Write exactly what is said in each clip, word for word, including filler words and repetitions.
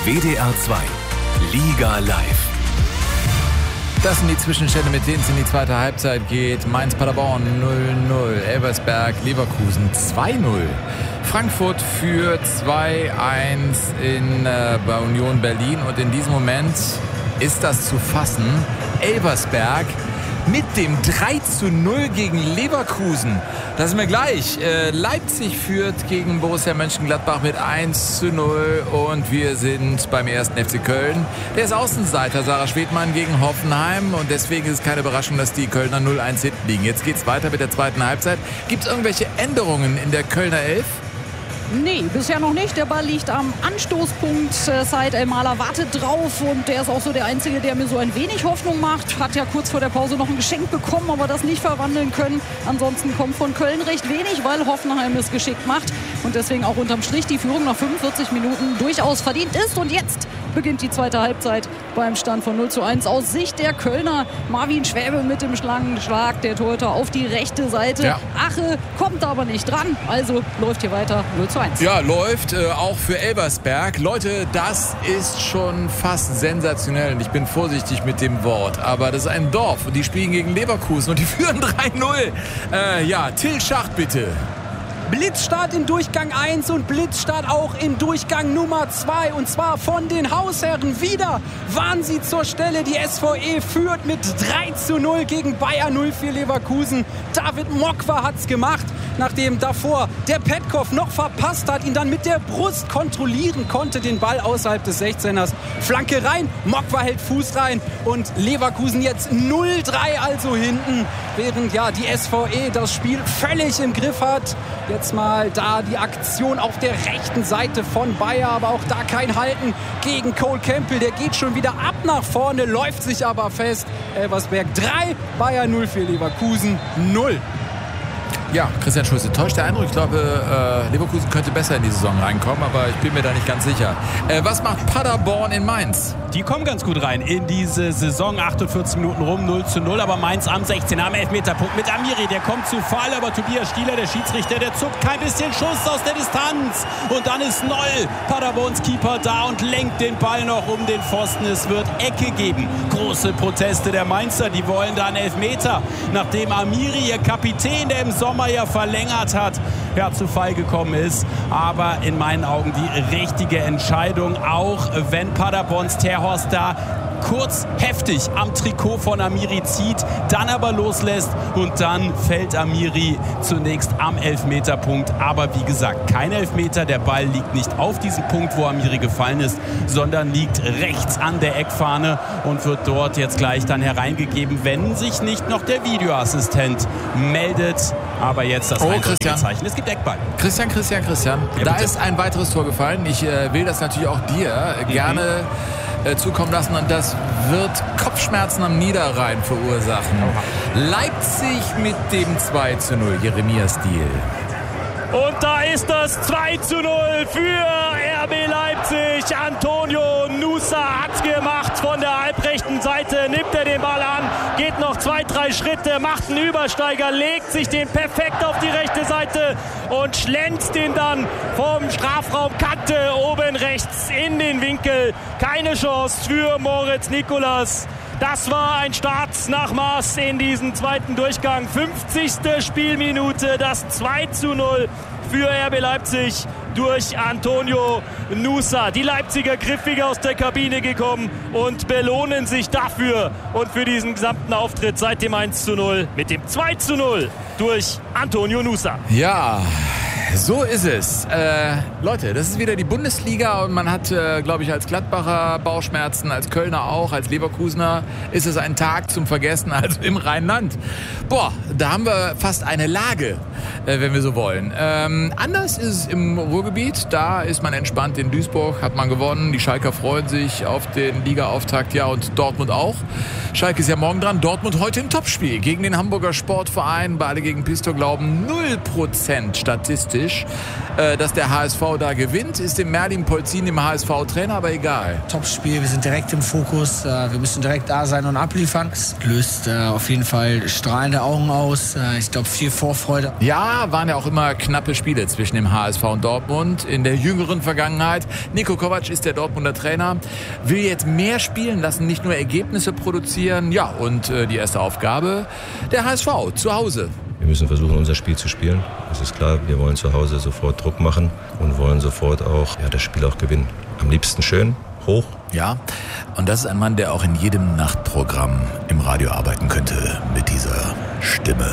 W D R zwei Liga live. Das sind die Zwischenstände, mit denen es in die zweite Halbzeit geht. Mainz-Paderborn null null, Elversberg-Leverkusen zwei null. Frankfurt führt zwei eins in, äh, bei Union Berlin. Und in diesem Moment ist das zu fassen. Elversberg mit dem drei zu null gegen Leverkusen. Das ist mir gleich. Äh, Leipzig führt gegen Borussia Mönchengladbach mit eins zu null und wir sind beim ersten F C Köln. Der ist Außenseiter, Sarah Schwedmann gegen Hoffenheim und deswegen ist es keine Überraschung, dass die Kölner null eins hinten liegen. Jetzt geht's weiter mit der zweiten Halbzeit. Gibt es irgendwelche Änderungen in der Kölner Elf? Nee, bisher noch nicht. Der Ball liegt am Anstoßpunkt. Said El-Mahler wartet drauf und der ist auch so der Einzige, der mir so ein wenig Hoffnung macht. Hat ja kurz vor der Pause noch ein Geschenk bekommen, aber das nicht verwandeln können. Ansonsten kommt von Köln recht wenig, weil Hoffenheim es geschickt macht und deswegen auch unterm Strich die Führung nach fünfundvierzig Minuten durchaus verdient ist. Und jetzt beginnt die zweite Halbzeit beim Stand von null zu eins aus Sicht der Kölner. Marvin Schwäbe mit dem Schlangenschlag, der Torhüter auf die rechte Seite. Ja. Ache kommt aber nicht dran, also läuft hier weiter null zu eins. Ja, läuft äh, auch für Elversberg. Leute, das ist schon fast sensationell und ich bin vorsichtig mit dem Wort, aber das ist ein Dorf und die spielen gegen Leverkusen und die führen drei null. Äh, ja, Till Schacht bitte. Blitzstart in Durchgang eins und Blitzstart auch in Durchgang Nummer zwei. Und zwar von den Hausherren. Wieder waren sie zur Stelle. Die S V E führt mit drei zu null gegen Bayer null vier Leverkusen. David Mokwa hat's gemacht, nachdem davor der Petkov noch verpasst hat, ihn dann mit der Brust kontrollieren konnte, den Ball außerhalb des sechzehners. Flanke rein, Mokwa hält Fuß rein und Leverkusen jetzt null drei also hinten, während ja die S V E das Spiel völlig im Griff hat. Jetzt mal da die Aktion auf der rechten Seite von Bayer, aber auch da kein Halten gegen Cole Campbell. Der geht schon wieder ab nach vorne, läuft sich aber fest. Elversberg drei, Bayer null für Leverkusen null. Ja, Christian Schulze, täuscht der Eindruck. Ich glaube, äh, Leverkusen könnte besser in die Saison reinkommen, aber ich bin mir da nicht ganz sicher. Äh, was macht Paderborn in Mainz? Die kommen ganz gut rein in diese Saison. achtundvierzig Minuten rum, null zu null. Aber Mainz am sechzehner am Elfmeterpunkt mit Amiri. Der kommt zu Fall, aber Tobias Stieler, der Schiedsrichter, der zuckt kein bisschen Schuss aus der Distanz. Und dann ist Noll, Paderborns Keeper, da und lenkt den Ball noch um den Pfosten. Es wird Ecke geben. Große Proteste der Mainzer. Die wollen da einen Elfmeter. Nachdem Amiri, ihr Kapitän, der im Sommer ja verlängert hat, ja, zu Fall gekommen ist. Aber in meinen Augen die richtige Entscheidung, auch wenn Paderborns Terhorst da kurz heftig am Trikot von Amiri zieht, dann aber loslässt und dann fällt Amiri zunächst am Elfmeterpunkt. Aber wie gesagt, kein Elfmeter. Der Ball liegt nicht auf diesem Punkt, wo Amiri gefallen ist, sondern liegt rechts an der Eckfahne und wird dort jetzt gleich dann hereingegeben, wenn sich nicht noch der Videoassistent meldet. Aber jetzt das oh, eindeutige Zeichen. Es gibt Eckball. Christian, Christian, Christian. Ja, da ist ein weiteres Tor gefallen. Ich äh, will das natürlich auch dir äh, gerne äh, zukommen lassen. Und das wird Kopfschmerzen am Niederrhein verursachen. Leipzig mit dem zwei zu null. Jeremias Diel. Und da ist das zwei zu null für R B Leipzig. Antonio Nusa hat's gemacht von der halbrechten Seite. Nimmt er den Ball an, geht noch zwei, drei Schritte, macht einen Übersteiger, legt sich den perfekt auf die rechte Seite und schlänzt den dann vom Strafraumkante oben rechts in den Winkel. Keine Chance für Moritz Nikolas. Das war ein Start nach Maß in diesen zweiten Durchgang. fünfzigste Spielminute, das zwei zu null für R B Leipzig durch Antonio Nusa. Die Leipziger griffiger aus der Kabine gekommen und belohnen sich dafür und für diesen gesamten Auftritt seit dem eins zu null mit dem zwei zu null durch Antonio Nusa. Ja, so ist es. Äh, Leute, das ist wieder die Bundesliga und man hat, äh, glaube ich, als Gladbacher Bauchschmerzen, als Kölner auch, als Leverkusener ist es ein Tag zum Vergessen, also im Rheinland. Boah, da haben wir fast eine Lage, äh, wenn wir so wollen. Ähm, anders ist es im Ruhrgebiet, da ist man entspannt. In Duisburg hat man gewonnen, die Schalker freuen sich auf den Liga-Auftakt, ja, und Dortmund auch. Schalke ist ja morgen dran, Dortmund heute im Topspiel gegen den Hamburger Sportverein. Beide gegen Pisto glauben null Prozent statistisch. dramatisch, äh, dass der H S V da gewinnt. Ist dem Merlin Polzin, dem H S V-Trainer, aber egal. Topspiel, wir sind direkt im Fokus. Äh, wir müssen direkt da sein und abliefern. Es löst äh, auf jeden Fall strahlende Augen aus. Äh, ich glaube, viel Vorfreude. Ja, waren ja auch immer knappe Spiele zwischen dem H S V und Dortmund in der jüngeren Vergangenheit. Niko Kovac ist der Dortmunder Trainer, will jetzt mehr spielen lassen, nicht nur Ergebnisse produzieren. Ja, und äh, die erste Aufgabe, der H S V zu Hause. Wir müssen versuchen, unser Spiel zu spielen. Das ist klar, wir wollen zu Hause sofort Druck machen und wollen sofort auch ja, das Spiel auch gewinnen. Am liebsten schön, hoch. Ja, und das ist ein Mann, der auch in jedem Nachtprogramm im Radio arbeiten könnte mit dieser Stimme.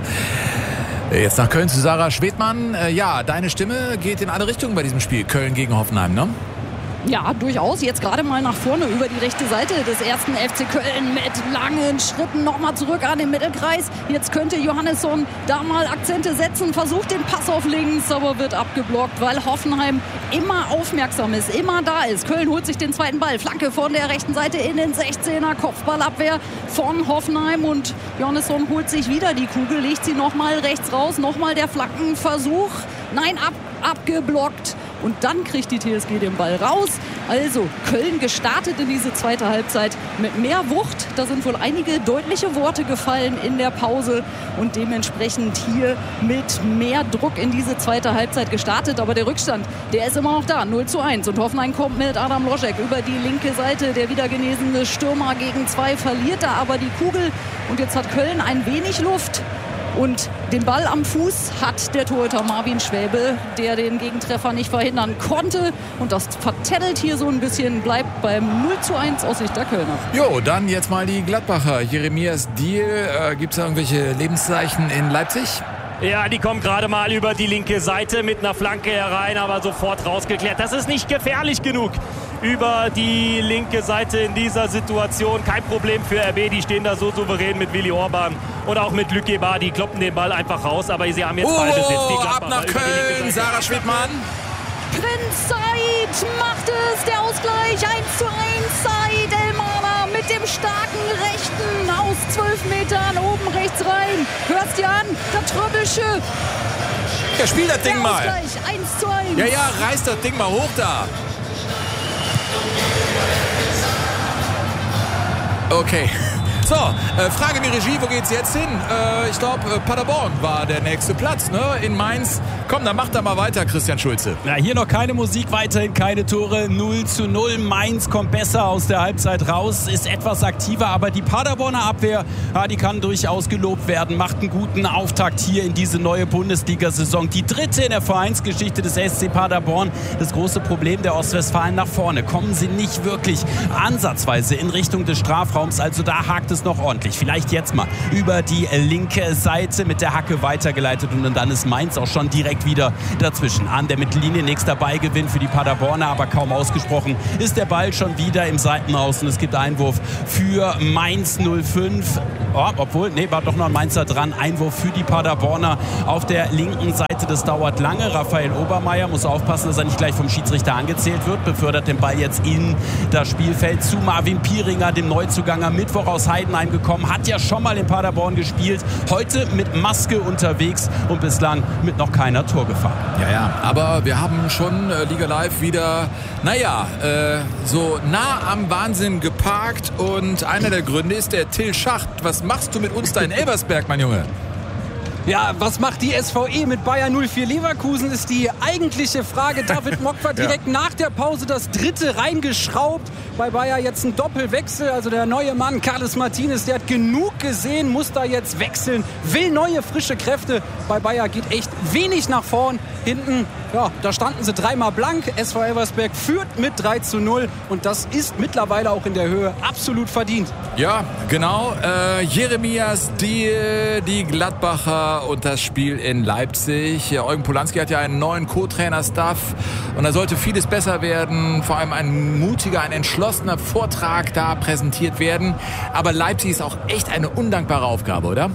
Jetzt nach Köln zu Sarah Schwedmann. Ja, deine Stimme geht in alle Richtungen bei diesem Spiel. Köln gegen Hoffenheim, ne? Ja, durchaus. Jetzt gerade mal nach vorne über die rechte Seite des ersten F C Köln mit langen Schritten nochmal zurück an den Mittelkreis. Jetzt könnte Johannesson da mal Akzente setzen, versucht den Pass auf links, aber wird abgeblockt, weil Hoffenheim immer aufmerksam ist, immer da ist. Köln holt sich den zweiten Ball. Flanke von der rechten Seite in den sechzehner. Kopfballabwehr von Hoffenheim und Johannesson holt sich wieder die Kugel, legt sie nochmal rechts raus. Nochmal der Flankenversuch. Nein, ab, abgeblockt. Und dann kriegt die T S G den Ball raus. Also Köln gestartet in diese zweite Halbzeit mit mehr Wucht. Da sind wohl einige deutliche Worte gefallen in der Pause. Und dementsprechend hier mit mehr Druck in diese zweite Halbzeit gestartet. Aber der Rückstand, der ist immer noch da. null zu eins. Und Hoffenheim kommt mit Adam Loschek über die linke Seite. Der wieder genesene Stürmer gegen zwei verliert da aber die Kugel. Und jetzt hat Köln ein wenig Luft. Und den Ball am Fuß hat der Torhüter Marvin Schwäbe, der den Gegentreffer nicht verhindern konnte. Und das vertändelt hier so ein bisschen, bleibt beim null zu eins aus Sicht der Kölner. Jo, dann jetzt mal die Gladbacher. Jeremias Diel, äh, gibt es da irgendwelche Lebenszeichen in Leipzig? Ja, die kommt gerade mal über die linke Seite mit einer Flanke herein, aber sofort rausgeklärt. Das ist nicht gefährlich genug über die linke Seite in dieser Situation. Kein Problem für R B, die stehen da so souverän mit Willi Orban und auch mit Luc Guébard. Die kloppen den Ball einfach raus, aber sie haben jetzt oh, Ballbesitz. Die ab nach Köln, Sarah Schwedmann. Prinz Said macht es, der Ausgleich, eins zu eins, Said Elmaner mit dem starken Rechten aus zwölf Metern oben rechts rein. Hörst du an, der Tröbelsche. Ja, spiel das Ding der mal. Ausgleich, eins zu eins. Ja, ja, reiß das Ding mal hoch da. Okay. So, äh, Frage die Regie, wo geht's jetzt hin? Äh, ich glaube, äh, Paderborn war der nächste Platz, ne? In Mainz. Komm, dann mach da mal weiter, Christian Schulze. Na, hier noch keine Musik, weiterhin keine Tore. null zu null. Mainz kommt besser aus der Halbzeit raus, ist etwas aktiver, aber die Paderborner Abwehr, ja, die kann durchaus gelobt werden. Macht einen guten Auftakt hier in diese neue Bundesliga-Saison. Die dritte in der Vereinsgeschichte des S C Paderborn. Das große Problem der Ostwestfalen nach vorne. Kommen sie nicht wirklich ansatzweise in Richtung des Strafraums. Also da hakt es noch ordentlich. Vielleicht jetzt mal über die linke Seite mit der Hacke weitergeleitet und dann ist Mainz auch schon direkt wieder dazwischen. An der Mittellinie nächster Ballgewinn für die Paderborner, aber kaum ausgesprochen ist der Ball schon wieder im Seitenhaus und es gibt Einwurf für Mainz null fünf. Oh, obwohl, nee, war doch noch ein Mainzer dran. Einwurf für die Paderborner auf der linken Seite. Das dauert lange. Raphael Obermeier muss aufpassen, dass er nicht gleich vom Schiedsrichter angezählt wird. Befördert den Ball jetzt in das Spielfeld zu Marvin Pieringer, dem Neuzugang am Mittwoch aus Heidenheim gekommen. Hat ja schon mal in Paderborn gespielt. Heute mit Maske unterwegs und bislang mit noch keiner Torgefahr. Ja, ja, aber wir haben schon äh, Liga Live wieder, naja, äh, so nah am Wahnsinn geparkt und einer der Gründe ist der Till Schacht. Was machst du mit uns da in Elversberg, mein Junge? Ja, was macht die S V E mit Bayer null vier Leverkusen, ist die eigentliche Frage. David Mock war direkt ja. nach der Pause das dritte reingeschraubt. Bei Bayer jetzt ein Doppelwechsel. Also der neue Mann, Carles Martinez, der hat genug gesehen, muss da jetzt wechseln, will neue, frische Kräfte. Bei Bayer geht echt wenig nach vorn. Hinten, ja, da standen sie dreimal blank. S V Elversberg führt mit drei zu null und das ist mittlerweile auch in der Höhe absolut verdient. Ja, genau. Äh, Jeremias Diel, die Gladbacher und das Spiel in Leipzig. Ja, Eugen Polanski hat ja einen neuen Co-Trainer-Staff und da sollte vieles besser werden. Vor allem ein mutiger, ein entschlossener Vortrag da präsentiert werden. Aber Leipzig ist auch echt eine undankbare Aufgabe, oder?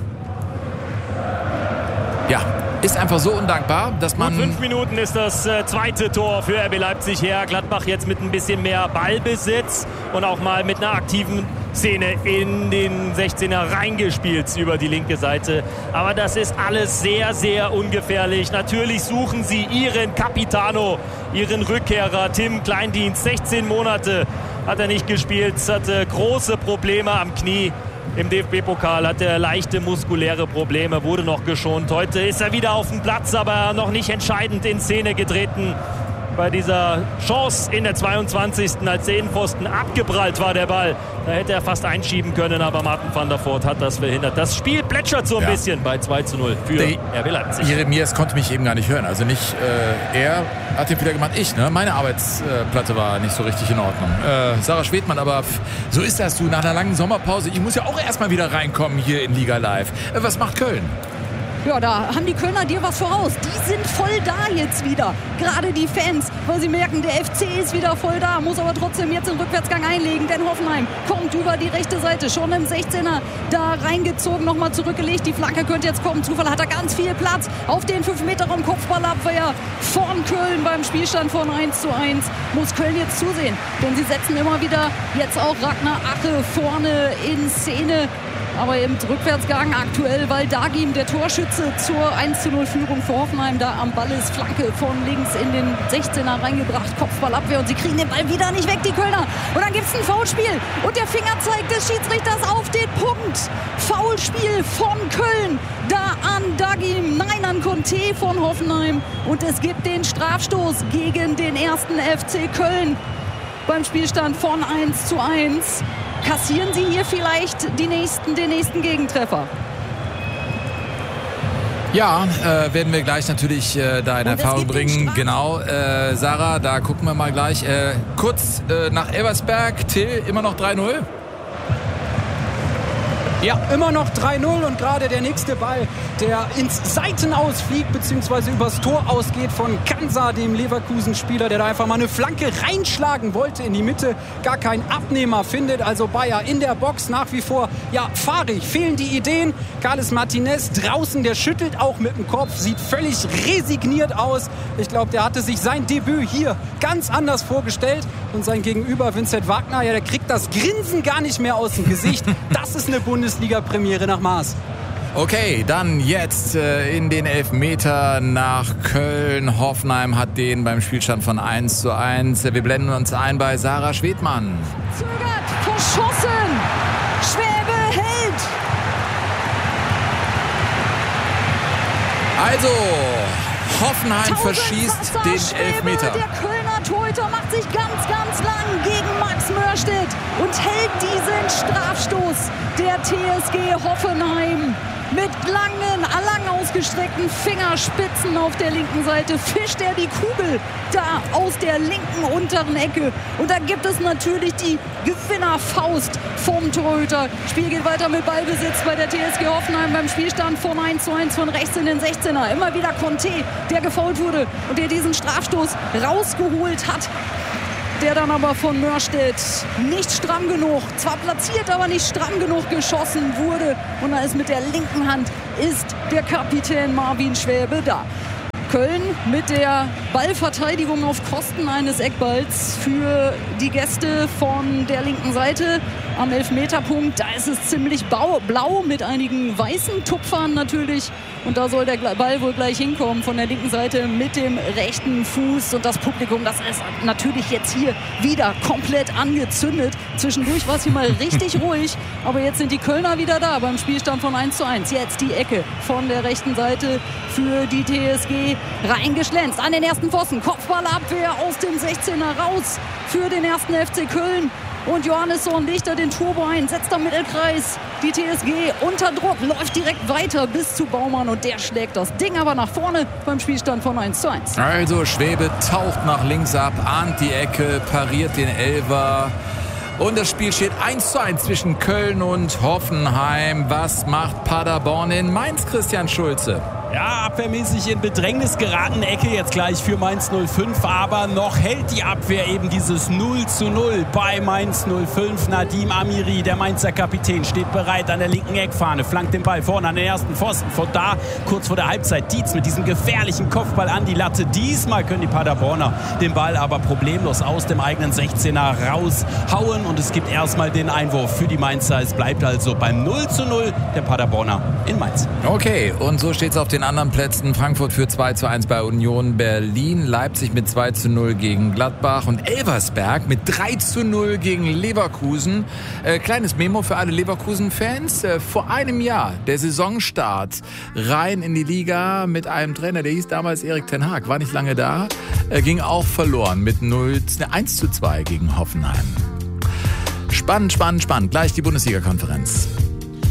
Ja, ist einfach so undankbar, dass man... Gut, fünf Minuten ist das äh, zweite Tor für R B Leipzig her. Gladbach jetzt mit ein bisschen mehr Ballbesitz und auch mal mit einer aktiven Szene in den sechzehner reingespielt über die linke Seite. Aber das ist alles sehr, sehr ungefährlich. Natürlich suchen sie ihren Capitano, ihren Rückkehrer Tim Kleindienst. sechzehn Monate hat er nicht gespielt, hatte große Probleme am Knie. Im D F B-Pokal hat er leichte muskuläre Probleme, wurde noch geschont. Heute ist er wieder auf dem Platz, aber noch nicht entscheidend in Szene getreten. Bei dieser Chance in der zweiundzwanzigsten als der Innenpfosten abgeprallt war der Ball. Da hätte er fast einschieben können, aber Martin van der Voort hat das verhindert. Das Spiel plätschert so ein ja. bisschen bei zwei zu null für der R B Leipzig. Jeremias konnte mich eben gar nicht hören. Also nicht äh, er hat den Fehler gemacht, ich. Ne? Meine Arbeitsplatte war nicht so richtig in Ordnung. Äh, Sarah Schwedmann, aber so ist das, du, nach einer langen Sommerpause. Ich muss ja auch erstmal wieder reinkommen hier in Liga Live. Äh, was macht Köln? Ja, da haben die Kölner dir was voraus. Die sind voll da jetzt wieder. Gerade die Fans, weil sie merken, der F C ist wieder voll da. Muss aber trotzdem jetzt den Rückwärtsgang einlegen. Denn Hoffenheim kommt über die rechte Seite. Schon im sechzehner da reingezogen, nochmal zurückgelegt. Die Flanke könnte jetzt kommen. Zufall hat er ganz viel Platz. Auf den fünf Meter Raum Kopfballabwehr von Köln beim Spielstand von eins zu eins. Muss Köln jetzt zusehen. Denn sie setzen immer wieder jetzt auch Ragnar Ache vorne in Szene. Aber im Rückwärtsgang aktuell, weil Dagim, der Torschütze, zur eins zu null Führung für Hoffenheim da am Ball ist. Flanke von links in den sechzehner reingebracht. Kopfballabwehr und sie kriegen den Ball wieder nicht weg, die Kölner. Und dann gibt es ein Foulspiel. Und der Fingerzeig des Schiedsrichters auf den Punkt. Foulspiel von Köln. Da an Dagim, nein, an Conte von Hoffenheim. Und es gibt den Strafstoß gegen den ersten F C Köln. Beim Spielstand von eins zu eins. Kassieren sie hier vielleicht die nächsten, den nächsten Gegentreffer? Ja, äh, werden wir gleich natürlich äh, da in Erfahrung bringen. Genau, äh, Sarah, da gucken wir mal gleich. Äh, kurz äh, nach Elversberg, Till, immer noch drei null? Ja, immer noch drei null und gerade der nächste Ball, der ins Seitenaus fliegt, beziehungsweise übers Tor ausgeht von Kansa, dem Leverkusen-Spieler, der da einfach mal eine Flanke reinschlagen wollte in die Mitte, gar keinen Abnehmer findet. Also Bayer in der Box nach wie vor, ja, fahrig, fehlen die Ideen. Carles Martinez draußen, der schüttelt auch mit dem Kopf, sieht völlig resigniert aus. Ich glaube, der hatte sich sein Debüt hier ganz anders vorgestellt. Und sein Gegenüber Vincent Wagner, ja, der kriegt das Grinsen gar nicht mehr aus dem Gesicht. Das ist eine Bundesliga-Premiere nach Maß. Okay, dann jetzt äh, in den Elfmeter nach Köln. Hoffenheim hat den beim Spielstand von eins zu eins. Wir blenden uns ein bei Sarah Schwedmann. Zögert, verschossen. Schwäbe hält. Also, Hoffenheim verschießt den Schwäbe, Elfmeter. Der Kölner Torhüter macht sich ganz, ganz lang gegen Max Mörstedt und hält diesen Strafstoß der T S G Hoffenheim. Mit langen, lang ausgestreckten Fingerspitzen auf der linken Seite fischt er die Kugel da aus der linken unteren Ecke. Und da gibt es natürlich die Gewinnerfaust vom Torhüter. Spiel geht weiter mit Ballbesitz bei der T S G Hoffenheim beim Spielstand von eins zu eins von rechts in den sechzehner. Immer wieder Conte, der gefoult wurde und der diesen Strafstoß rausgeholt hat. Der dann aber von Mörstedt nicht stramm genug, zwar platziert, aber nicht stramm genug geschossen wurde. Und da ist mit der linken Hand ist der Kapitän Marvin Schwäbe da. Köln mit der Ballverteidigung auf Kosten eines Eckballs für die Gäste von der linken Seite am Elfmeterpunkt. Da ist es ziemlich blau mit einigen weißen Tupfern natürlich. Und da soll der Ball wohl gleich hinkommen von der linken Seite mit dem rechten Fuß. Und das Publikum, das ist natürlich jetzt hier wieder komplett angezündet. Zwischendurch war es hier mal richtig ruhig. Aber jetzt sind die Kölner wieder da beim Spielstand von eins zu eins. Jetzt die Ecke von der rechten Seite für die T S G. Reingeschlänzt an den ersten Pfosten. Kopfballabwehr aus dem sechzehner raus für den ersten F C Köln. Und Johannesson legt da den Turbo ein, setzt am Mittelkreis die T S G unter Druck, läuft direkt weiter bis zu Baumann und der schlägt das Ding aber nach vorne beim Spielstand von eins zu eins. Also Schwäbe taucht nach links ab, ahnt die Ecke, pariert den Elfer. Und das Spiel steht eins zu eins zwischen Köln und Hoffenheim. Was macht Paderborn in Mainz, Christian Schulze? Ja, abwehrmäßig in Bedrängnis geraten. Ecke jetzt gleich für Mainz null fünf. Aber noch hält die Abwehr eben dieses null zu null bei Mainz null fünf. Nadim Amiri, der Mainzer Kapitän, steht bereit an der linken Eckfahne. Flankt den Ball vorne an den ersten Pfosten. Von da, kurz vor der Halbzeit, Dietz mit diesem gefährlichen Kopfball an die Latte. Diesmal können die Paderborner den Ball aber problemlos aus dem eigenen sechzehner raushauen. Und es gibt erstmal den Einwurf für die Mainzer. Es bleibt also beim null zu null der Paderborner in Mainz. Okay, und so steht es auf den anderen Plätzen. Frankfurt führt zwei zu eins bei Union Berlin, Leipzig mit zwei zu null gegen Gladbach und Elversberg mit drei zu null gegen Leverkusen. Äh, kleines Memo für alle Leverkusen-Fans. Äh, vor einem Jahr, der Saisonstart, rein in die Liga mit einem Trainer, der hieß damals Erik ten Hag, war nicht lange da, äh, ging auch verloren mit null, eins zu zwei gegen Hoffenheim. Spannend, spannend, spannend. Gleich die Bundesliga-Konferenz.